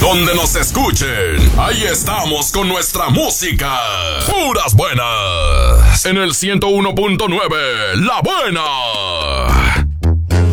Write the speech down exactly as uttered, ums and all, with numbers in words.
donde nos escuchen. Ahí estamos con nuestra música. Puras buenas. En el ciento uno punto nueve, La Buena.